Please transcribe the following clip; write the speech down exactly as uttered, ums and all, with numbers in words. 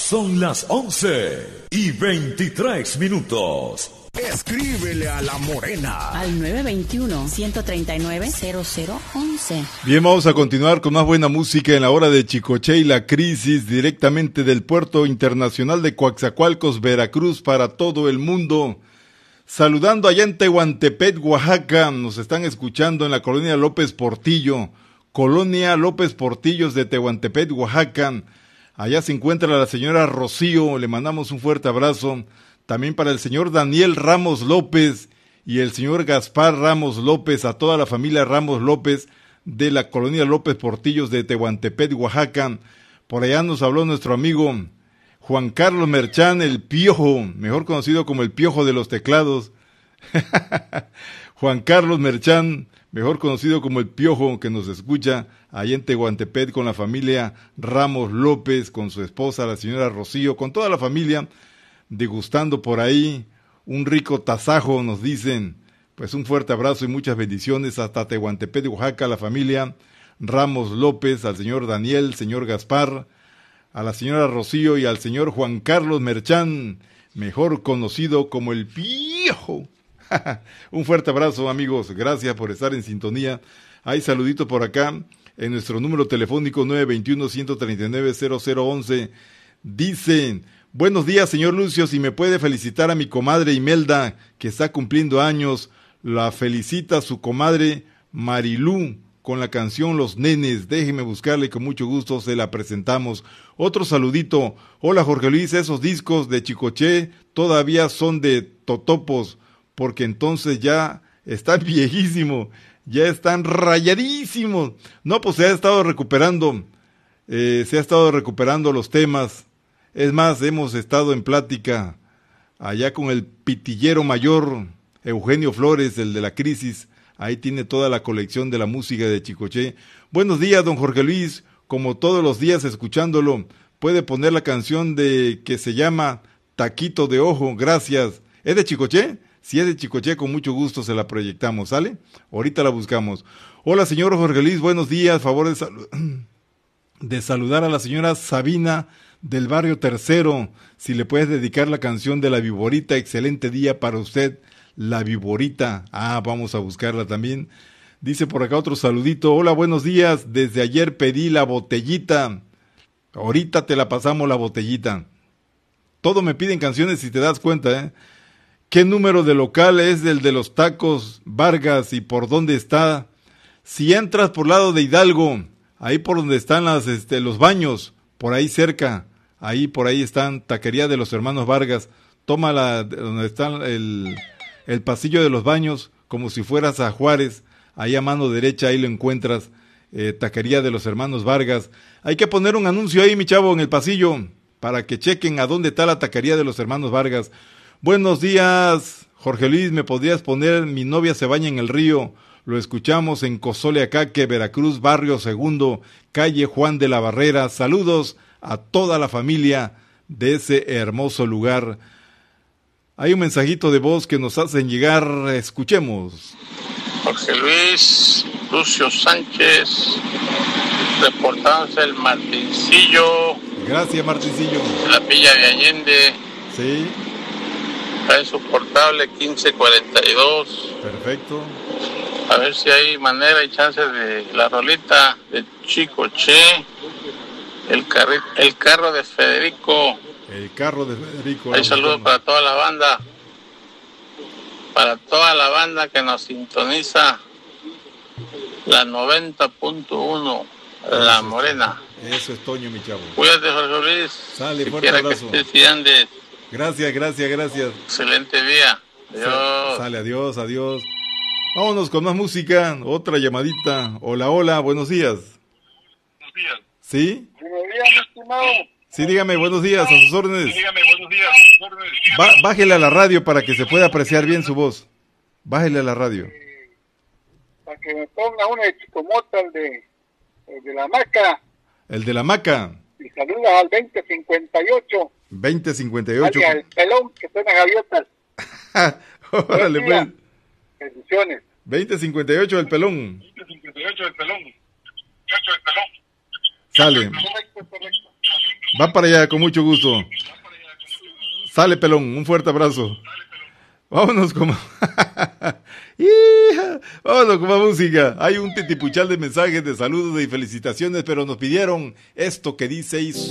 Son las once y veintitrés minutos. Escríbele a La Morena al nueve dos uno, uno tres nueve, cero cero uno uno. Bien, vamos a continuar con más buena música en la hora de Chicoché y la crisis, directamente del Puerto Internacional de Coatzacoalcos, Veracruz, para todo el mundo. Saludando allá en Tehuantepec, Oaxaca, nos están escuchando en la colonia López Portillo, colonia López Portillos de Tehuantepec, Oaxaca. Allá se encuentra la señora Rocío, le mandamos un fuerte abrazo. También para el señor Daniel Ramos López y el señor Gaspar Ramos López, a toda la familia Ramos López de la colonia López Portillos de Tehuantepec, Oaxaca. Por allá nos habló nuestro amigo Juan Carlos Merchán, el Piojo, mejor conocido como el Piojo de los teclados. Juan Carlos Merchán, mejor conocido como el Piojo, que nos escucha allá en Tehuantepec con la familia Ramos López, con su esposa, la señora Rocío, con toda la familia, degustando por ahí un rico tasajo, nos dicen. Pues un fuerte abrazo y muchas bendiciones hasta Tehuantepec de Oaxaca, la familia Ramos López, al señor Daniel, señor Gaspar, a la señora Rocío y al señor Juan Carlos Merchán, mejor conocido como el Piojo. Un fuerte abrazo, amigos, gracias por estar en sintonía. Hay saluditos por acá en nuestro número telefónico nueve dos uno, uno tres nueve, cero cero uno uno. Dicen: buenos días, señor Lucio, si me puede felicitar a mi comadre Imelda, que está cumpliendo años. La felicita su comadre Marilú con la canción Los Nenes. Déjeme buscarle, con mucho gusto se la presentamos. Otro saludito: hola Jorge Luis, esos discos de Chicoché todavía son de totopos, porque entonces ya están viejísimos, ya están rayadísimos. No, pues se ha estado recuperando, eh, se ha estado recuperando los temas. Es más, hemos estado en plática allá con el pitillero mayor, Eugenio Flores, el de la crisis. Ahí tiene toda la colección de la música de Chicoché. Buenos días, don Jorge Luis. Como todos los días escuchándolo, puede poner la canción de que se llama Taquito de Ojo. Gracias. ¿Es de Chicoché? Si es de Chicoché, con mucho gusto se la proyectamos, ¿sale? Ahorita la buscamos. Hola, señor Jorge Luis, buenos días. Favor de, salu de saludar a la señora Sabina del barrio Tercero. Si le puedes dedicar la canción de La Viborita. Excelente día para usted, La Viborita. Ah, vamos a buscarla también. Dice por acá otro saludito: hola, buenos días, desde ayer pedí la botellita, ahorita te la pasamos la botellita. Todo me piden canciones, si te das cuenta, ¿eh? ¿Qué número de local es el de los tacos Vargas y por dónde está? Si entras por lado de Hidalgo, ahí por donde están las, este, los baños, por ahí cerca, ahí por ahí están, Taquería de los Hermanos Vargas. Toma la, donde está el, el pasillo de los baños, como si fueras a Juárez, ahí a mano derecha, ahí lo encuentras, eh, Taquería de los Hermanos Vargas. Hay que poner un anuncio ahí, mi chavo, en el pasillo, para que chequen a dónde está la Taquería de los Hermanos Vargas. Buenos días, Jorge Luis, ¿me podrías poner Mi novia se baña en el río? Lo escuchamos en Cozoleacaque, Veracruz, barrio Segundo, calle Juan de la Barrera. Saludos a toda la familia de ese hermoso lugar. Hay un mensajito de voz que nos hacen llegar, escuchemos. Jorge Luis, Lucio Sánchez, reportándose el Martincillo. Gracias, Martincillo. De la Villa de Allende. Sí. Trae su portable quince cuarenta y dos. Perfecto. A ver si hay manera y chance de la rolita de Chicoché. El, carri el carro de Federico. El carro de Federico. Hay saludos para toda la banda. Para toda la banda que nos sintoniza. La noventa punto uno. La Morena. Eso es Toño, mi chavo. Cuídate, Jorge Luis. Sale, si fuerte abrazo. Que estés Andes. Gracias, gracias, gracias. Excelente día. Adiós. Sale, adiós, adiós. Vámonos con más música. Otra llamadita. Hola, hola, buenos días. Buenos días. ¿Sí? Buenos días, mi estimado. Sí, dígame, buenos días, a sus órdenes. Sí, dígame, buenos días. Ba bájele a la radio para que se pueda apreciar bien su voz. Bájele a la radio. Eh, para que me ponga una de Chicomota, el de, el de la hamaca. El de la hamaca. Y saluda al veinte cincuenta y ocho. veinte cincuenta y ocho. El pelón que está en las gaviotas. Órale, pues. Bendiciones. veinte cincuenta y ocho el pelón. veinte cincuenta y ocho el pelón. veinte cincuenta y ocho el pelón. Sale. Correcto, correcto. Va para allá, con mucho gusto. Sale, pelón, un fuerte abrazo. Vámonos con... Hija, vámonos con más música. Hay un titipuchal de mensajes, de saludos y felicitaciones, pero nos pidieron esto que dice...